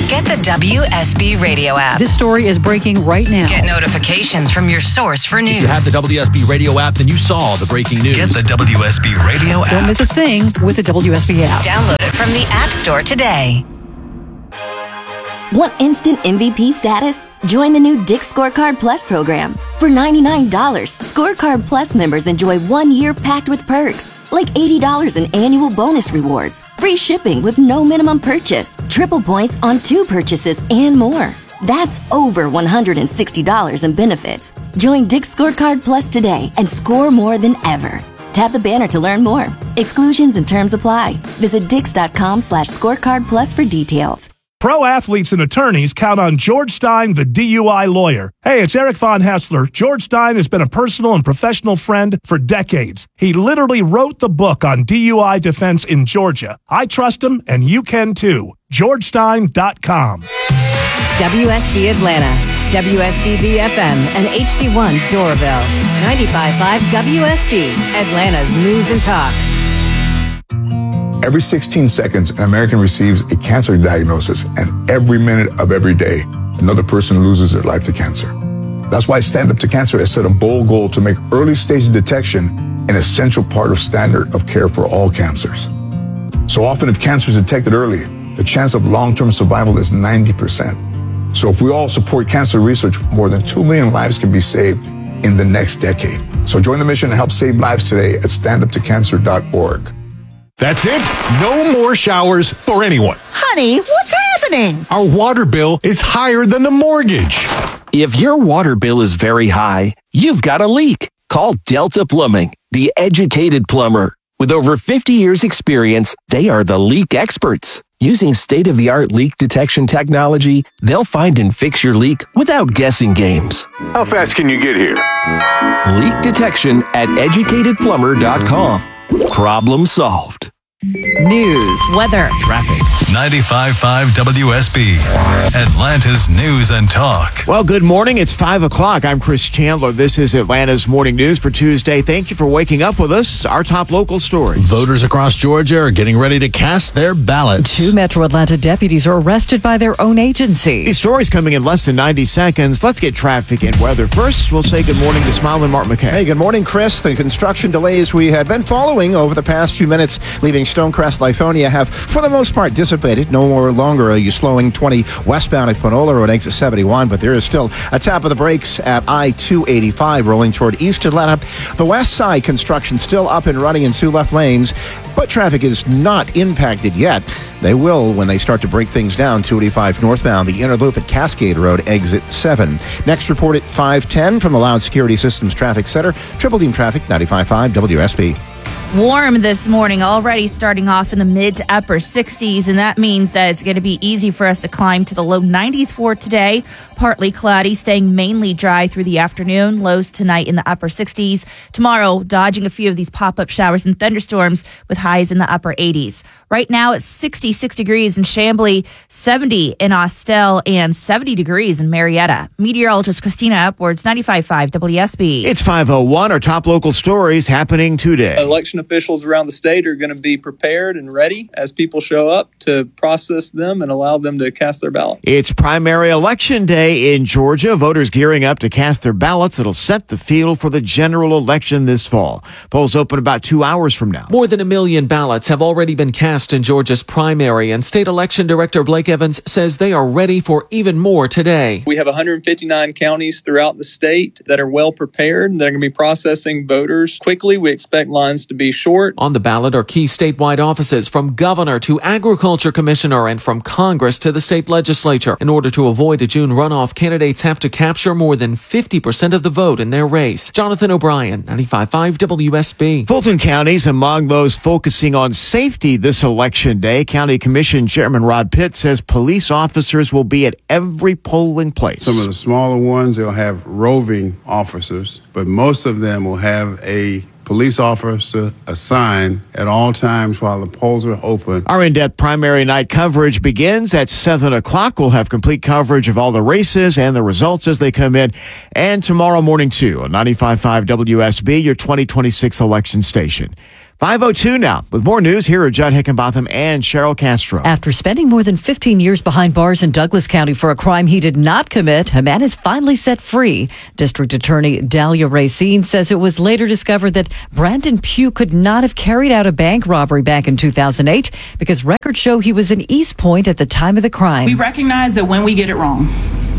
Get the WSB Radio app. This story is breaking right now. Get notifications from your source for news. If you have the WSB Radio app, then you saw the breaking news. Get the WSB Radio app. Don't miss a thing with the WSB app. Download it from the App Store today. Want instant MVP status? Join the new Dick's Scorecard Plus program. For $99, Scorecard Plus members enjoy 1 year packed with perks, like $80 in annual bonus rewards, free shipping with no minimum purchase, triple points on 2 purchases, and more. That's over $160 in benefits. Join Dick's Scorecard Plus today and score more than ever. Tap the banner to learn more. Exclusions and terms apply. Visit dix.com/scorecard plus for details. Pro athletes and attorneys count on George Stein, the DUI lawyer. Hey, it's Eric Von Hassler. George Stein has been a personal and professional friend for decades. He literally wrote the book on DUI defense in Georgia. I trust him, and you can too. GeorgeStein.com. WSB Atlanta, WSB FM, and HD1 Doraville. 95.5 WSB, Atlanta's News and Talk. Every 16 seconds, an American receives a cancer diagnosis, and every minute of every day, another person loses their life to cancer. That's why Stand Up to Cancer has set a bold goal to make early stage detection an essential part of standard of care for all cancers. So often, if cancer is detected early, the chance of long-term survival is 90%. So if we all support cancer research, more than 2 million lives can be saved in the next decade. So join the mission and help save lives today at standuptocancer.org. That's it. No more showers for anyone. Honey, what's happening? Our water bill is higher than the mortgage. If your water bill is very high, you've got a leak. Call Delta Plumbing, the educated plumber. With over 50 years experience, they are the leak experts. Using state-of-the-art leak detection technology, they'll find and fix your leak without guessing games. How fast can you get here? Leak detection at educatedplumber.com. Problem solved. News, weather, traffic. 95.5 WSB, Atlanta's News and Talk. Well, good morning. It's 5 o'clock. I'm Chris Chandler. This is Atlanta's Morning News for Tuesday. Thank you for waking up with us. Our top local stories. Voters across Georgia are getting ready to cast their ballots. 2 Metro Atlanta deputies are arrested by their own agency. These stories coming in less than 90 seconds. Let's get traffic and weather. First, we'll say good morning to Smiling Mark McKay. Hey, good morning, Chris. The construction delays we had been following over the past few minutes, leaving Stonecrest, Lithonia, have, for the most part, dissipated. No longer are you slowing 20 westbound at Panola Road, exit 71, but there is still a tap of the brakes at I-285 rolling toward East Atlanta. The west side construction still up and running in 2 left lanes, but traffic is not impacted yet. They will when they start to break things down. 285 northbound, the inner loop at Cascade Road, exit 7. Next report at 5:10 from the Loud Security Systems Traffic Center. Triple Dean Traffic, 95.5 WSB. Warm this morning, already starting off in the mid to upper 60s, and that means that it's going to be easy for us to climb to the low 90s for today. Partly cloudy, staying mainly dry through the afternoon. Lows tonight in the upper 60s. Tomorrow, dodging a few of these pop-up showers and thunderstorms with highs in the upper 80s. Right now, it's 66 degrees in Chamblee, 70 in Austell, and 70 degrees in Marietta. Meteorologist Christina Upwards, 95.5 WSB. It's 5:01. Our top local stories happening today. Election officials around the state are going to be prepared and ready as people show up to process them and allow them to cast their ballot. It's primary election day in Georgia. Voters gearing up to cast their ballots that'll set the field for the general election this fall. Polls open about 2 hours from now. More than 1 million ballots have already been cast in Georgia's primary, and State Election Director Blake Evans says they are ready for even more today. We have 159 counties throughout the state that are well prepared. They're going to be processing voters quickly. We expect lines to be short. On the ballot are key statewide offices from governor to agriculture commissioner and from Congress to the state legislature. In order to avoid a June runoff, candidates have to capture more than 50% of the vote in their race. Jonathan O'Brien, 95.5 WSB. Fulton County's among those focusing on safety this election day. County Commission Chairman Rod Pitt says police officers will be at every polling place. Some of the smaller ones, they'll have roving officers, but most of them will have a police officer assigned at all times while the polls are open. Our in-depth primary night coverage begins at 7 o'clock. We'll have complete coverage of all the races and the results as they come in. And tomorrow morning, too, on 95.5 WSB, your 2026 election station. 5:02 now. With more news, here are Judd Hickenbotham and Cheryl Castro. After spending more than 15 years behind bars in Douglas County for a crime he did not commit, a man is finally set free. District Attorney Dahlia Racine says it was later discovered that Brandon Pugh could not have carried out a bank robbery back in 2008 because records show he was in East Point at the time of the crime. We recognize that when we get it wrong,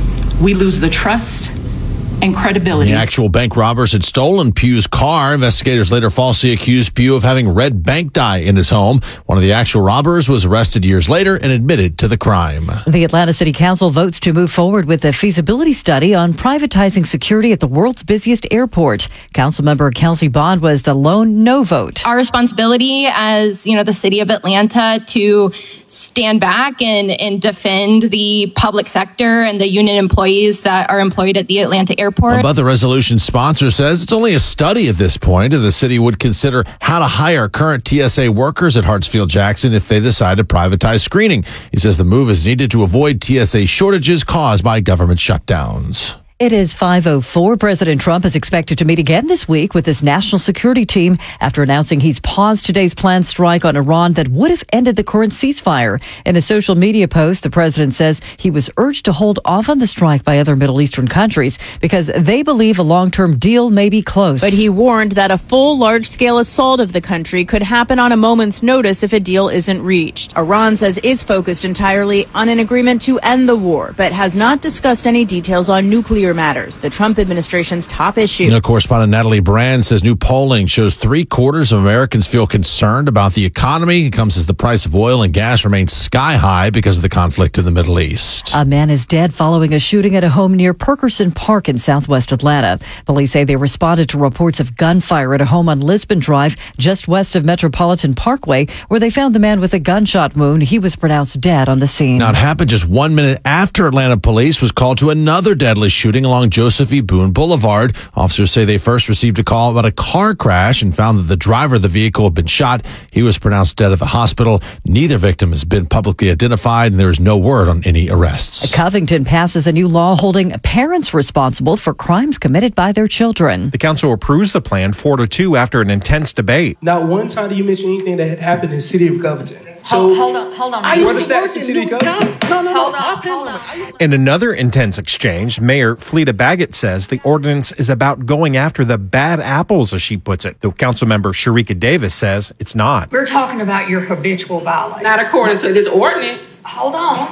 we lose the trust and credibility. The actual bank robbers had stolen Pugh's car. Investigators later falsely accused Pugh of having red bank dye in his home. One of the actual robbers was arrested years later and admitted to the crime. The Atlanta City Council votes to move forward with a feasibility study on privatizing security at the world's busiest airport. Councilmember Kelsey Bond was the lone no vote. Our responsibility as, the city of Atlanta to stand back and defend the public sector and the union employees that are employed at the Atlanta airport. But the resolution sponsor says it's only a study at this point, and the city would consider how to hire current TSA workers at Hartsfield-Jackson if they decide to privatize screening. He says the move is needed to avoid TSA shortages caused by government shutdowns. It is 5:04. President Trump is expected to meet again this week with his national security team after announcing he's paused today's planned strike on Iran that would have ended the current ceasefire. In a social media post, the president says he was urged to hold off on the strike by other Middle Eastern countries because they believe a long-term deal may be close. But he warned that a full, large-scale assault of the country could happen on a moment's notice if a deal isn't reached. Iran says it's focused entirely on an agreement to end the war, but has not discussed any details on nuclear matters, the Trump administration's top issue. Correspondent Natalie Brand says new polling shows 3/4 of Americans feel concerned about the economy. It comes as the price of oil and gas remains sky high because of the conflict in the Middle East. A man is dead following a shooting at a home near Perkerson Park in southwest Atlanta. Police say they responded to reports of gunfire at a home on Lisbon Drive, just west of Metropolitan Parkway, where they found the man with a gunshot wound. He was pronounced dead on the scene. Now, it happened just 1 minute after Atlanta police was called to another deadly shooting along Joseph E. Boone Boulevard. Officers say they first received a call about a car crash and found that the driver of the vehicle had been shot. He was pronounced dead at the hospital. Neither victim has been publicly identified, and there is no word on any arrests. Covington passes a new law holding parents responsible for crimes committed by their children. The council approves the plan 4-2 after an intense debate. Not one time do you mention anything that had happened in the city of Covington. So, hold on. What is that in city of Covington? Hold on. In another intense exchange, Mayor Fleta Baggett says the ordinance is about going after the bad apples, as she puts it. The councilmember Sharika Davis says it's not. We're talking about your habitual violators. Not according to this ordinance. Hold on.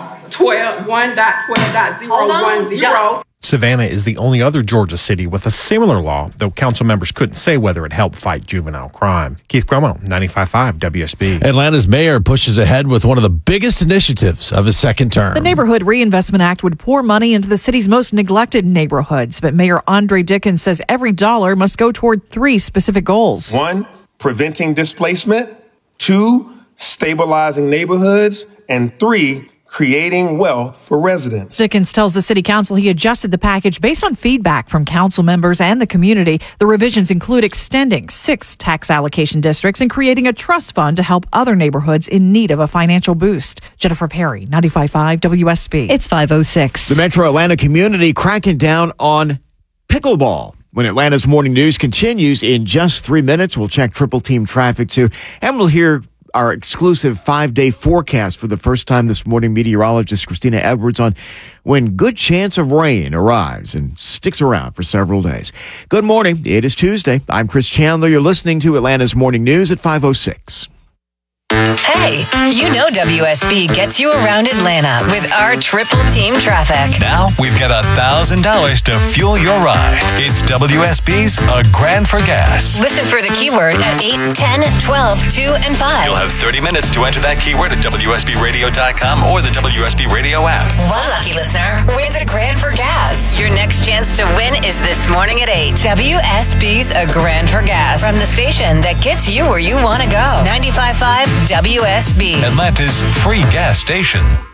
1.12.010. Savannah is the only other Georgia city with a similar law, though council members couldn't say whether it helped fight juvenile crime. Keith Cuomo, 95.5 WSB. Atlanta's mayor pushes ahead with one of the biggest initiatives of his second term. The Neighborhood Reinvestment Act would pour money into the city's most neglected neighborhoods, but Mayor Andre Dickens says every dollar must go toward 3 specific goals. 1, preventing displacement. 2, stabilizing neighborhoods. And 3, creating wealth for residents. Dickens tells the city council he adjusted the package based on feedback from council members and the community. The revisions include extending 6 tax allocation districts and creating a trust fund to help other neighborhoods in need of a financial boost. Jennifer Perry, 95.5 WSB. It's 5:06. The Metro Atlanta community cracking down on pickleball. When Atlanta's morning news continues in just 3 minutes, we'll check triple team traffic too, and we'll hear our exclusive 5-day forecast for the first time this morning. Meteorologist Christina Edwards on when good chance of rain arrives and sticks around for several days. Good morning. It is Tuesday. I'm Chris Chandler. You're listening to Atlanta's Morning News at 5:06. Hey, you know WSB gets you around Atlanta with our triple team traffic. Now we've got $1,000 to fuel your ride. It's WSB's A Grand for Gas. Listen for the keyword at 8, 10, 12, 2, and 5. You'll have 30 minutes to enter that keyword at WSBRadio.com or the WSB Radio app. One lucky listener wins a grand for gas. Your next chance to win is this morning at 8. WSB's A Grand for Gas. From the station that gets you where you want to go. 95.5 WSB. Atlanta's free gas station.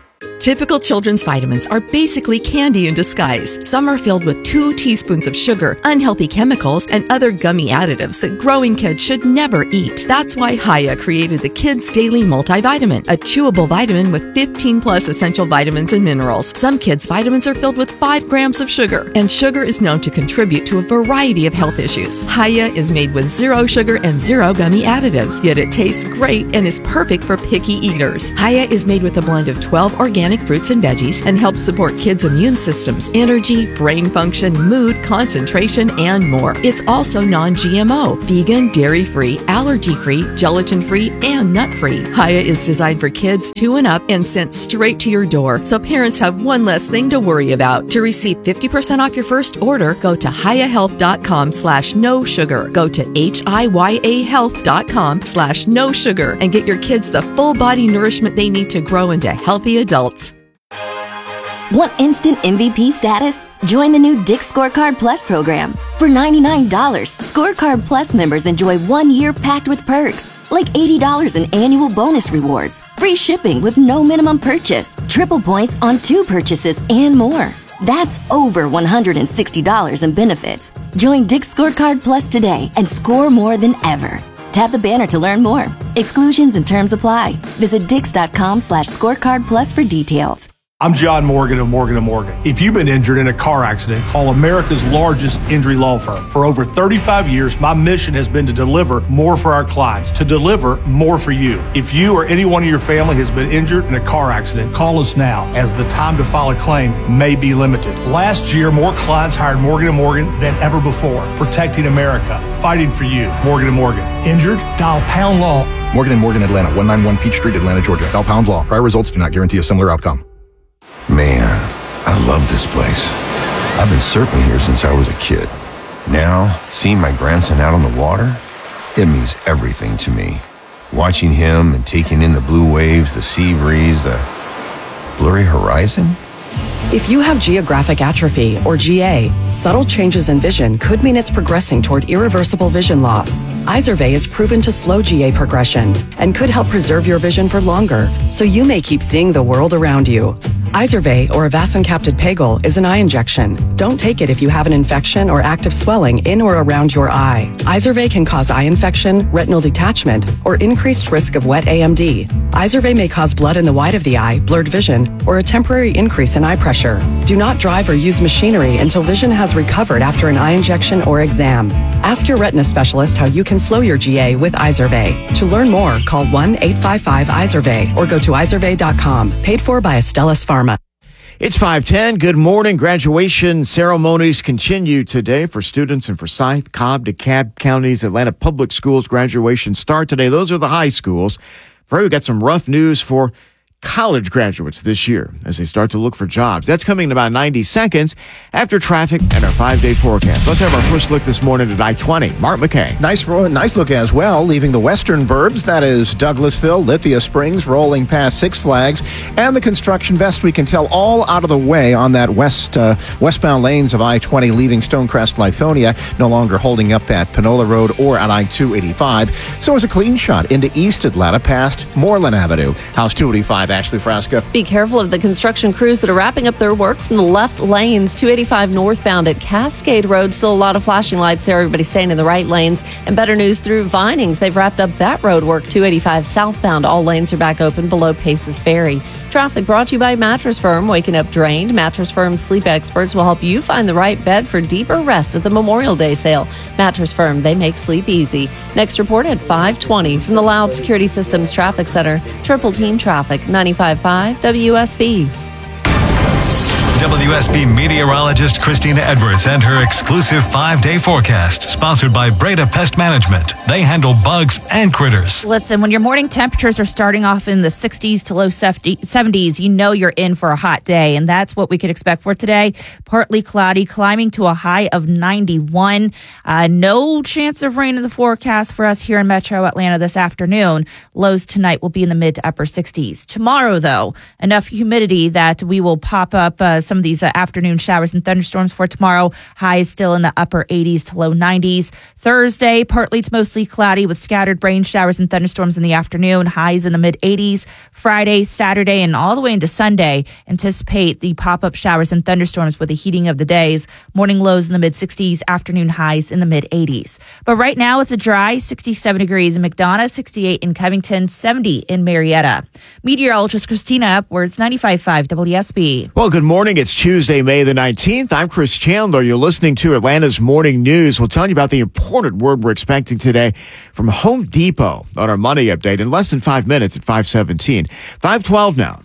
Typical children's vitamins are basically candy in disguise. Some are filled with 2 teaspoons of sugar, unhealthy chemicals, and other gummy additives that growing kids should never eat. That's why Hiya created the Kids Daily Multivitamin, a chewable vitamin with 15 plus essential vitamins and minerals. Some kids' vitamins are filled with 5 grams of sugar, and sugar is known to contribute to a variety of health issues. Hiya is made with 0 sugar and 0 gummy additives, yet it tastes great and is perfect for picky eaters. Hiya is made with a blend of 12 organic fruits and veggies and helps support kids' immune systems, energy, brain function, mood, concentration, and more. It's also non-GMO, vegan, dairy-free, allergy-free, gelatin-free, and nut-free. Hiya is designed for kids 2 and up and sent straight to your door, so parents have one less thing to worry about. To receive 50% off your first order, go to hiyahealth.com/no sugar. Go to hiyahealth.com/no sugar and get your kids the full body nourishment they need to grow into healthy adults. Want instant MVP status? Join the new Dick's Scorecard Plus program. For $99, Scorecard Plus members enjoy 1 year packed with perks, like $80 in annual bonus rewards, free shipping with no minimum purchase, triple points on 2 purchases, and more. That's over $160 in benefits. Join Dick's Scorecard Plus today and score more than ever. Tap the banner to learn more. Exclusions and terms apply. Visit Dix.com/scorecard plus for details. I'm John Morgan of Morgan & Morgan. If you've been injured in a car accident, call America's largest injury law firm. For over 35 years, my mission has been to deliver more for our clients, to deliver more for you. If you or anyone in your family has been injured in a car accident, call us now, as the time to file a claim may be limited. Last year, more clients hired Morgan & Morgan than ever before, protecting America, fighting for you. Morgan & Morgan. Injured? Dial pound law. Morgan & Morgan, Atlanta, 191 Peach Street, Atlanta, Georgia. Dial pound law. Prior results do not guarantee a similar outcome. Man, I love this place. I've been surfing here since I was a kid. Now, seeing my grandson out on the water, it means everything to me. Watching him and taking in the blue waves, the sea breeze, the blurry horizon. If you have geographic atrophy, or GA, subtle changes in vision could mean it's progressing toward irreversible vision loss. Izervay is proven to slow GA progression and could help preserve your vision for longer, so you may keep seeing the world around you. Izervay, or avacincaptad pegol, is an eye injection. Don't take it if you have an infection or active swelling in or around your eye. Izervay can cause eye infection, retinal detachment, or increased risk of wet AMD. Izervay may cause blood in the white of the eye, blurred vision, or a temporary increase in eye pressure. Do not drive or use machinery until vision has recovered after an eye injection or exam. Ask your retina specialist how you can slow your GA with Izervay. To learn more, call 1-855-IZERVAY or go to izervay.com. Paid for by Astellas Pharma. It's 5:10. Good morning. Graduation ceremonies continue today for students in Forsyth, Cobb, DeKalb Counties. Atlanta Public Schools graduation start today. Those are the high schools. We've got some rough news for college graduates this year as they start to look for jobs. That's coming in about 90 seconds after traffic and our 5-day forecast. Let's have our first look this morning at I-20. Mark McKay. Nice look as well, leaving the western burbs. That is Douglasville, Lithia Springs, rolling past Six Flags, and the construction, best we can tell, all out of the way on that westbound lanes of I-20, leaving Stonecrest, Lithonia, no longer holding up at Panola Road or at I-285. So it's a clean shot into East Atlanta past Moreland Avenue. House 285. Ashley Frasca. Be careful of the construction crews that are wrapping up their work from the left lanes. 285 northbound at Cascade Road. Still a lot of flashing lights there. Everybody staying in the right lanes. And better news through Vinings. They've wrapped up that road work. 285 southbound. All lanes are back open below Paces Ferry. Traffic brought to you by Mattress Firm. Waking up drained. Mattress Firm's sleep experts will help you find the right bed for deeper rest at the Memorial Day sale. Mattress Firm, they make sleep easy. Next report at 5:20 from the Loud Security Systems Traffic Center. Triple Team Traffic, 95.5 WSB. WSB meteorologist Christina Edwards and her exclusive 5-day forecast, sponsored by Breda Pest Management. They handle bugs and critters. Listen, when your morning temperatures are starting off in the 60s to low 70s, you know you're in for a hot day, and that's what we could expect for today. Partly cloudy, climbing to a high of 91. No chance of rain in the forecast for us here in Metro Atlanta this afternoon. Lows tonight will be in the mid to upper 60s. Tomorrow, though, enough humidity that we will pop up some of these afternoon showers and thunderstorms for tomorrow. Highs still in the upper 80s to low 90s. Thursday, partly to mostly cloudy with scattered rain showers and thunderstorms in the afternoon. Highs in the mid 80s. Friday, Saturday, and all the way into Sunday, anticipate the pop-up showers and thunderstorms with the heating of the days. Morning lows in the mid 60s, afternoon highs in the mid 80s. But right now it's a dry 67 degrees in McDonough, 68 in Covington, 70 in Marietta. Meteorologist Christina Upwards, 95.5 WSB. Well, good morning. It's Tuesday, May the 19th. I'm Chris Chandler. You're listening to Atlanta's Morning News. We'll tell you about the important word we're expecting today from Home Depot on our Money Update in less than 5 minutes at 5:17. 5:12 now.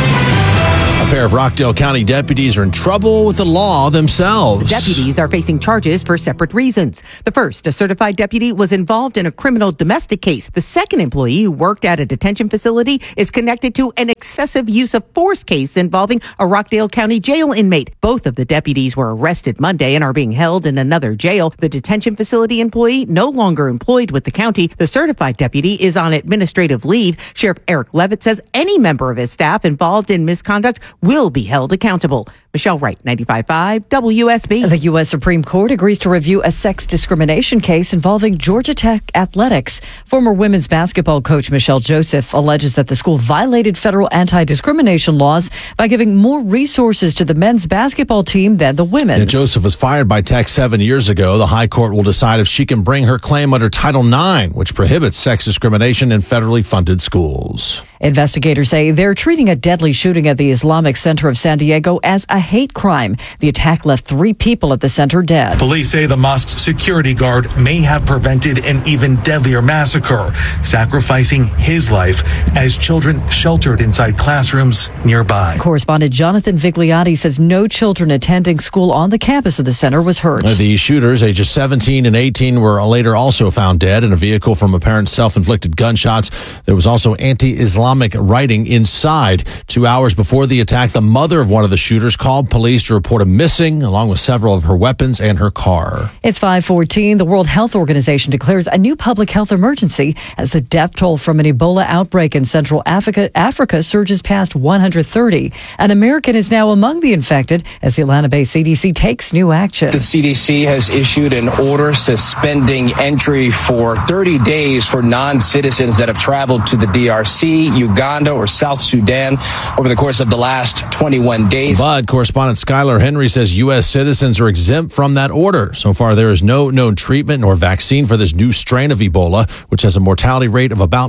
A pair of Rockdale County deputies are in trouble with the law themselves. The deputies are facing charges for separate reasons. The first, a certified deputy, was involved in a criminal domestic case. The second employee, who worked at a detention facility, is connected to an excessive use of force case involving a Rockdale County jail inmate. Both of the deputies were arrested Monday and are being held in another jail. The detention facility employee, no longer employed with the county. The certified deputy is on administrative leave. Sheriff Eric Levitt says any member of his staff involved in misconduct will be held accountable. Michelle Wright, 95.5 WSB. The U.S. Supreme Court agrees to review a sex discrimination case involving Georgia Tech athletics. Former women's basketball coach Michelle Joseph alleges that the school violated federal anti-discrimination laws by giving more resources to the men's basketball team than the women's. Yeah, Joseph was fired by Tech 7 years ago. The High Court will decide if she can bring her claim under Title IX, which prohibits sex discrimination in federally funded schools. Investigators say they're treating a deadly shooting at the Islamic Center of San Diego as a hate crime. The attack left 3 people at the center dead. Police say the mosque's security guard may have prevented an even deadlier massacre, sacrificing his life as children sheltered inside classrooms nearby. Correspondent Jonathan Vigliotti says no children attending school on the campus of the center was hurt. The shooters, ages 17 and 18, were later also found dead in a vehicle from apparent self-inflicted gunshots. There was also anti-Islamic writing inside. 2 hours before the attack, the mother of one of the shooters called police to report him missing, along with several of her weapons and her car. It's 5:14. The World Health Organization declares a new public health emergency as the death toll from an Ebola outbreak in Central Africa surges past 130. An American is now among the infected as the Atlanta-based CDC takes new action. The CDC has issued an order suspending entry for 30 days for non-citizens that have traveled to the DRC, Uganda, or South Sudan over the course of the last 21 days. But correspondent Skylar Henry says U.S. citizens are exempt from that order. So far, there is no known treatment nor vaccine for this new strain of Ebola, which has a mortality rate of about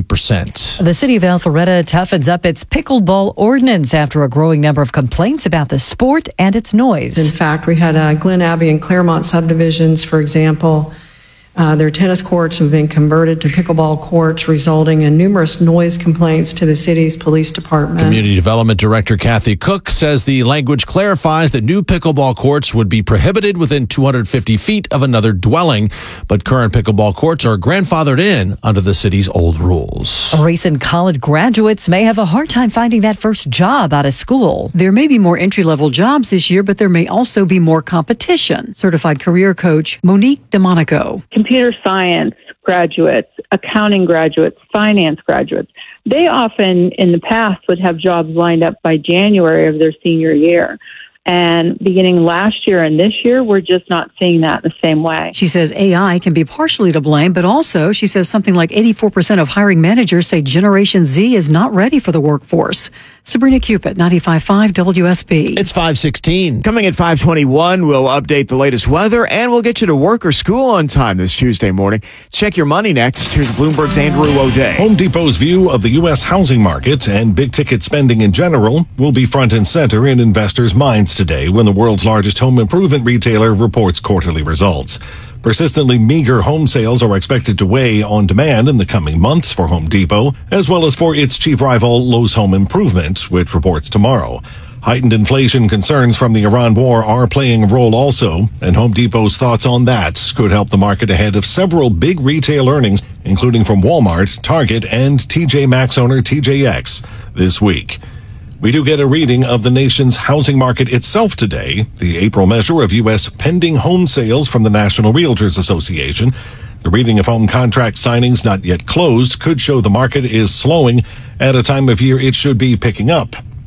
50%. The city of Alpharetta toughens up its pickleball ordinance after a growing number of complaints about the sport and its noise. In fact, we had Glen Abbey and Claremont subdivisions, for example. Their tennis courts have been converted to pickleball courts, resulting in numerous noise complaints to the city's police department. Community Development Director Kathy Cook says the language clarifies that new pickleball courts would be prohibited within 250 feet of another dwelling, but current pickleball courts are grandfathered in under the city's old rules. Recent college graduates may have a hard time finding that first job out of school. There may be more entry-level jobs this year, but there may also be more competition. Certified career coach Monique DeMonico. Computer science graduates, accounting graduates, finance graduates, they often in the past would have jobs lined up by January of their senior year. And beginning last year and this year, we're just not seeing that in the same way. She says AI can be partially to blame, but also she says something like 84% of hiring managers say Generation Z is not ready for the workforce. Sabrina Cupid, 95.5 WSB. It's 5:16. Coming at 5:21, we'll update the latest weather and we'll get you to work or school on time this Tuesday morning. Check your money next. Here's Bloomberg's Andrew O'Day. Home Depot's view of the U.S. housing market and big-ticket spending in general will be front and center in investors' minds today when the world's largest home improvement retailer reports quarterly results. Persistently meager home sales are expected to weigh on demand in the coming months for Home Depot, as well as for its chief rival, Lowe's Home Improvement, which reports tomorrow. Heightened inflation concerns from the Iran war are playing a role also, and Home Depot's thoughts on that could help the market ahead of several big retail earnings, including from Walmart, Target, and TJ Maxx owner TJX this week. We do get a reading of the nation's housing market itself today, the April measure of U.S. pending home sales from the National Realtors Association. The reading of home contract signings not yet closed could show the market is slowing at a time of year it should be picking up.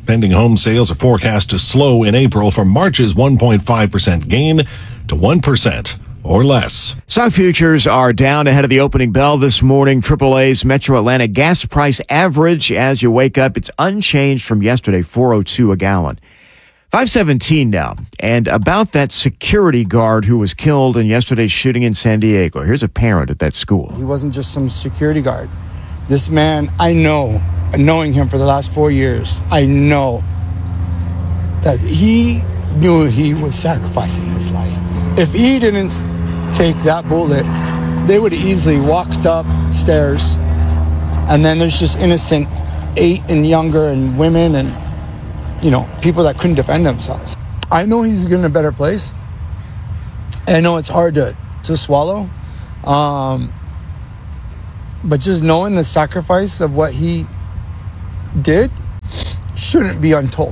Pending home sales are forecast to slow in April from March's 1.5% gain to 1% or less. Stock futures are down ahead of the opening bell this morning. AAA's Metro Atlanta gas price average as you wake up, it's unchanged from yesterday, $4.02 a gallon. 5:17 now. And about that security guard who was killed in yesterday's shooting in San Diego. Here's a parent at that school. He wasn't just some security guard. This man, I know, knowing him for the last 4 years, I know that he knew he was sacrificing his life. If he didn't take that bullet, they would have easily walked upstairs, and then there's just innocent 8 and younger and women and, you know, people that couldn't defend themselves. I know he's in a better place. I know it's hard to swallow. But just knowing the sacrifice of what he did shouldn't be untold.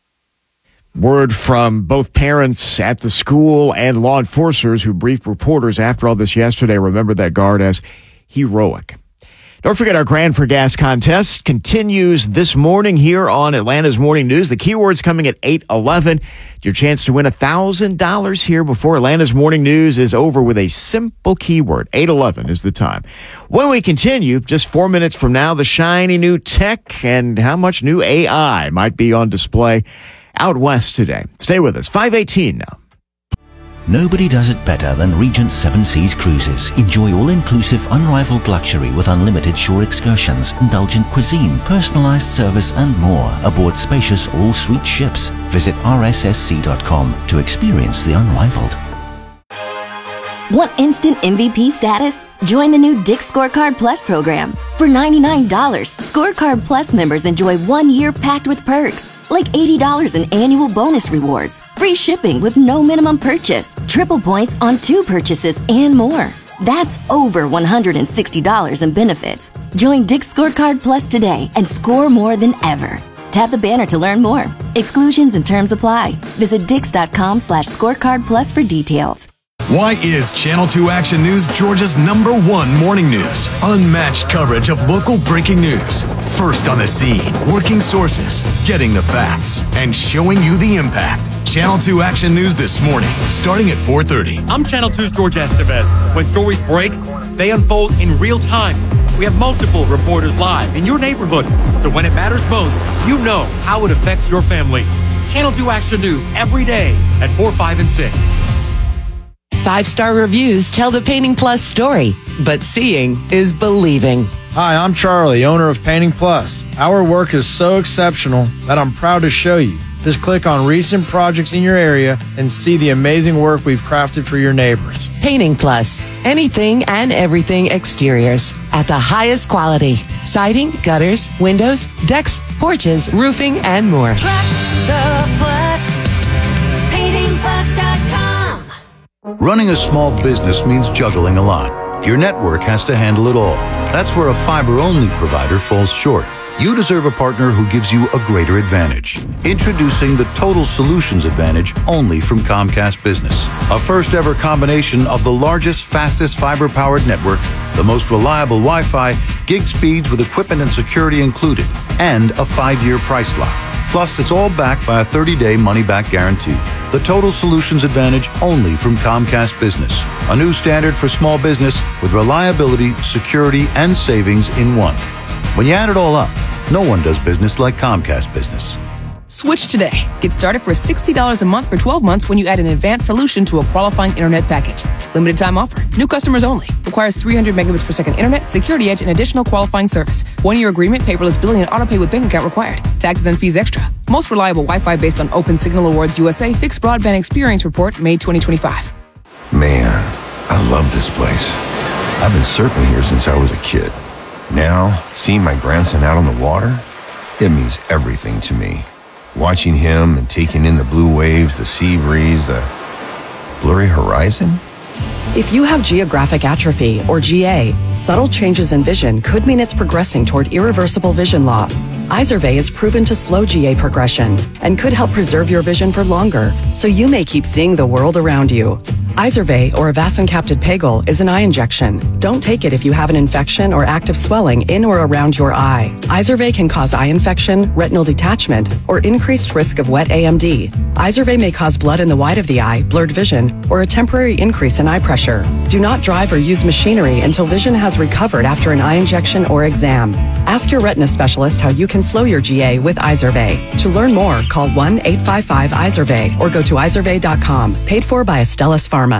Word from both parents at the school and law enforcers who briefed reporters after all this yesterday remembered that guard as heroic. Don't forget our Grand for Gas contest continues this morning here on Atlanta's Morning News. The keyword's coming at 8:11. Your chance to win $1,000 here before Atlanta's Morning News is over with a simple keyword. 8:11 is the time. When we continue, just 4 minutes from now, the shiny new tech and how much new AI might be on display out west today. Stay with us. 5:18 now. Nobody does it better than Regent Seven Seas Cruises. Enjoy all-inclusive, unrivaled luxury with unlimited shore excursions, indulgent cuisine, personalized service, and more aboard spacious all-suite ships. Visit rssc.com to experience the unrivaled. Want instant MVP status? Join the new Dick's Scorecard Plus program. For $99, Scorecard Plus members enjoy 1 year packed with perks, like $80 in annual bonus rewards, free shipping with no minimum purchase, triple points on 2 purchases, and more. That's over $160 in benefits. Join Dick's Scorecard Plus today and score more than ever. Tap the banner to learn more. Exclusions and terms apply. Visit dix.com/scorecard plus for details. Why is Channel 2 Action News Georgia's #1 morning news? Unmatched coverage of local breaking news. First on the scene, working sources, getting the facts, and showing you the impact. Channel 2 Action News this morning, starting at 4:30. I'm Channel 2's George Estevez. When stories break, they unfold in real time. We have multiple reporters live in your neighborhood. So when it matters most, you know how it affects your family. Channel 2 Action News every day at 4, 5, and 6. 5-star reviews tell the Painting Plus story, but seeing is believing. Hi, I'm Charlie, owner of Painting Plus. Our work is so exceptional that I'm proud to show you. Just click on recent projects in your area and see the amazing work we've crafted for your neighbors. Painting Plus, anything and everything exteriors at the highest quality. Siding, gutters, windows, decks, porches, roofing, and more. Trust the Plus. PaintingPlus.com. Running a small business means juggling a lot. Your network has to handle it all. That's where a fiber-only provider falls short. You deserve a partner who gives you a greater advantage. Introducing the Total Solutions Advantage only from Comcast Business. A first-ever combination of the largest, fastest fiber-powered network, the most reliable Wi-Fi, gig speeds with equipment and security included, and a 5-year price lock. Plus, it's all backed by a 30-day money-back guarantee. The Total Solutions Advantage only from Comcast Business. A new standard for small business with reliability, security, and savings in one. When you add it all up, no one does business like Comcast Business. Switch today. Get started for $60 a month for 12 months when you add an advanced solution to a qualifying internet package. Limited time offer. New customers only. Requires 300 megabits per second internet, security edge, and additional qualifying service. 1-year agreement, paperless billing, and autopay with bank account required. Taxes and fees extra. Most reliable Wi-Fi based on Open Signal Awards USA Fixed Broadband Experience Report, May 2025. Man, I love this place. I've been surfing here since I was a kid. Now, seeing my grandson out on the water, it means everything to me. Watching him and taking in the blue waves, the sea breeze, the blurry horizon. If you have geographic atrophy, or GA, subtle changes in vision could mean it's progressing toward irreversible vision loss. Izervay is proven to slow GA progression and could help preserve your vision for longer, so you may keep seeing the world around you. Izervay, or avacincaptad pegol, is an eye injection. Don't take it if you have an infection or active swelling in or around your eye. Izervay can cause eye infection, retinal detachment, or increased risk of wet AMD. Izervay may cause blood in the white of the eye, blurred vision, or a temporary increase in eye pressure. Do not drive or use machinery until vision has recovered after an eye injection or exam. Ask your retina specialist how you can slow your GA with Izervay. To learn more, call 1-855-IZERVAY or go to izervay.com. Paid for by Astellas Pharma.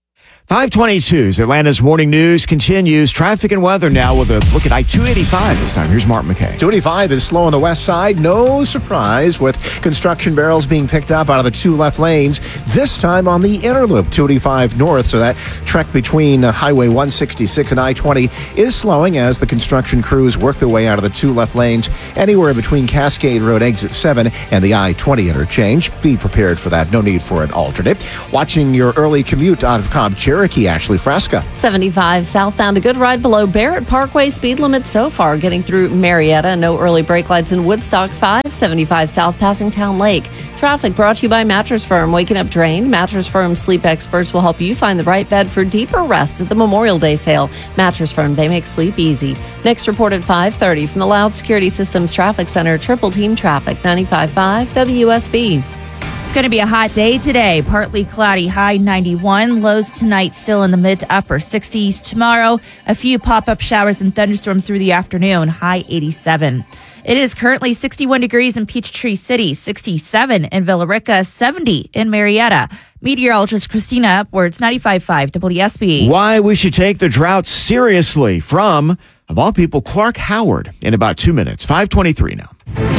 522's Atlanta's Morning News continues. Traffic and weather now with a look at I-285 this time. Here's Mark McKay. 285 is slow on the west side. No surprise with construction barrels being picked up out of the two left lanes. This time on the inner loop, 285 north. So that trek between Highway 166 and I-20 is slowing as the construction crews work their way out of the two left lanes anywhere between Cascade Road exit 7 and the I-20 interchange. Be prepared for that. No need for an alternate. Watching your early commute out of Cobb Cherokee, Ashley Fresca. 75 southbound, a good ride below Barrett Parkway. Speed limit so far getting through Marietta. No early brake lights in Woodstock. 575 south passing Town Lake. Traffic brought to you by Mattress Firm. Waking up drained? Mattress Firm sleep experts will help you find the right bed for deeper rest at the Memorial Day sale. Mattress Firm, they make sleep easy. Next report at 5:30 from the Loud Security Systems Traffic Center. Triple Team Traffic, 95.5 WSB. It's going to be a hot day today. Partly cloudy, high 91. Lows tonight still in the mid to upper 60s. Tomorrow, a few pop-up showers and thunderstorms through the afternoon, high 87. It is currently 61 degrees in Peachtree City, 67 in Villa Rica, 70 in Marietta. Meteorologist Christina Upwards, 95.5 WSB. Why we should take the drought seriously from, of all people, Clark Howard in about 2 minutes. 5:23 now.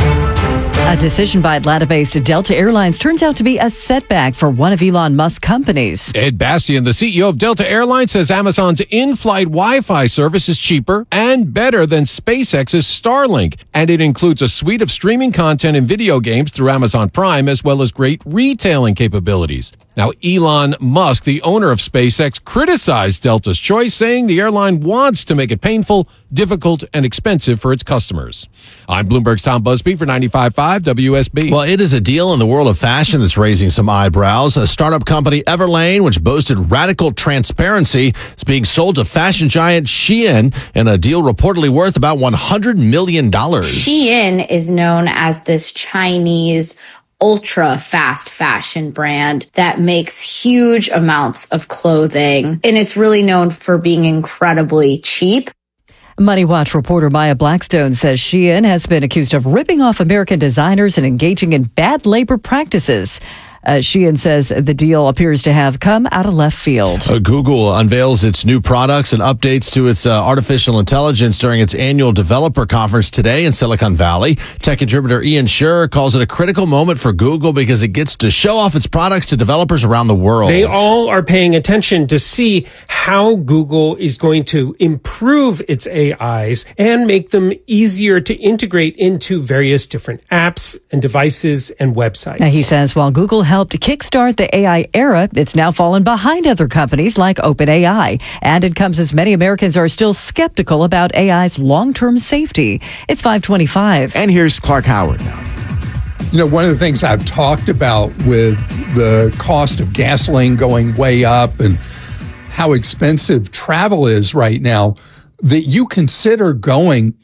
A decision by Atlanta-based Delta Airlines turns out to be a setback for one of Elon Musk's companies. Ed Bastian, the CEO of Delta Airlines, says Amazon's in-flight Wi-Fi service is cheaper and better than SpaceX's Starlink. And it includes a suite of streaming content and video games through Amazon Prime, as well as great retailing capabilities. Now, Elon Musk, the owner of SpaceX, criticized Delta's choice, saying the airline wants to make it painful, difficult, and expensive for its customers. I'm Bloomberg's Tom Busby for 95.5 WSB. Well, it is a deal in the world of fashion that's raising some eyebrows. A startup company, Everlane, which boasted radical transparency, is being sold to fashion giant Shein in a deal reportedly worth about $100 million. Shein is known as this Chinese ultra fast fashion brand that makes huge amounts of clothing, and it's really known for being incredibly cheap. Money Watch reporter Maya Blackstone says Shein has been accused of ripping off American designers and engaging in bad labor practices. Shein says the deal appears to have come out of left field. Google unveils its new products and updates to its artificial intelligence during its annual developer conference today in Silicon Valley. Tech contributor Ian Sherr calls it a critical moment for Google because it gets to show off its products to developers around the world. They all are paying attention to see how Google is going to improve its AIs and make them easier to integrate into various different apps and devices and websites. Now, he says while Google helped kickstart the AI era, it's now fallen behind other companies like OpenAI. And it comes as many Americans are still skeptical about AI's long-term safety. It's 5:25. And here's Clark Howard now. You know, one of the things I've talked about with the cost of gasoline going way up and how expensive travel is right now, that you consider going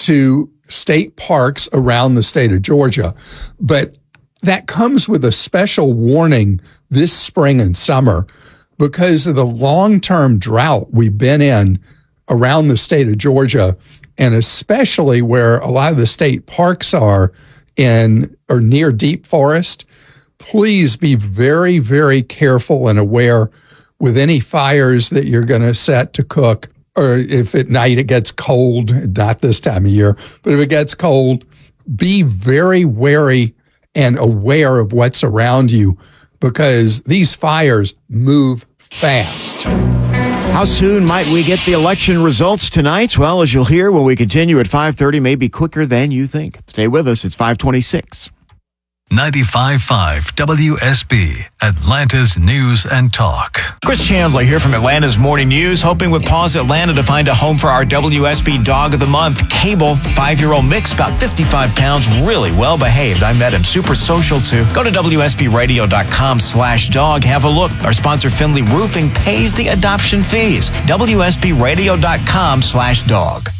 to state parks around the state of Georgia. But that comes with a special warning this spring and summer because of the long-term drought we've been in around the state of Georgia, and especially where a lot of the state parks are in or near deep forest. Please be very, very careful and aware with any fires that you're going to set to cook, or if at night it gets cold, not this time of year, but if it gets cold, be very wary and aware of what's around you because these fires move fast. How soon might we get the election results tonight? Well, as you'll hear when we continue at 5:30, maybe quicker than you think. Stay with us. It's 5:26. 95.5 WSB, Atlanta's News and Talk. Chris Chandler here from Atlanta's Morning News, hoping with Paws Atlanta to find a home for our WSB Dog of the Month. Cable, 5-year-old mix, about 55 pounds, really well behaved. I met him, super social too. Go to WSBradio.com/dog. Have a look. Our sponsor, Finley Roofing, pays the adoption fees. WSBradio.com/dog.